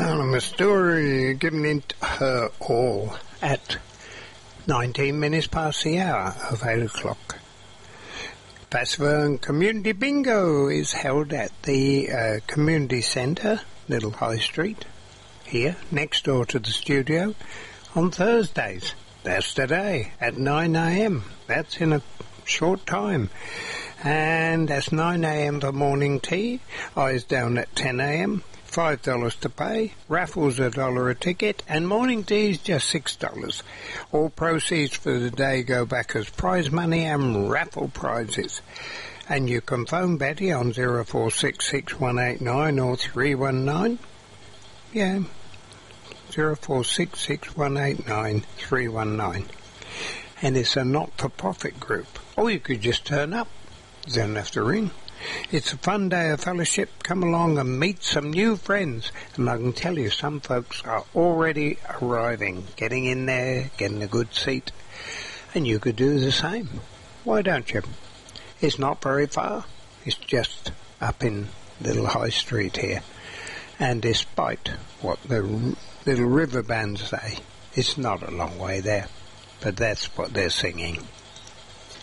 Anonymous Story, giving it her all at 19 minutes past the hour of 8 o'clock. Passivern Community Bingo is held at the Community Centre, Little High Street, here, next door to the studio, on Thursdays. That's today, at 9 a.m. That's in a short time. And that's 9 a.m. for morning tea. Eyes down at 10 a.m. $5 to pay. Raffles $1 a ticket. And morning tea is just $6. All proceeds for the day go back as prize money and raffle prizes. And you can phone Betty on 0466 or 319. Yeah, 0466 319. And it's a not-for-profit group. Or you could just turn up. You don't have to ring. It's a fun day of fellowship. Come along and meet some new friends. And I can tell you, some folks are already arriving, getting in there, getting a good seat. And you could do the same. Why don't you? It's not very far. It's just up in Little High Street here. And despite what the little river bands say, it's not a long way there. But that's what they're singing.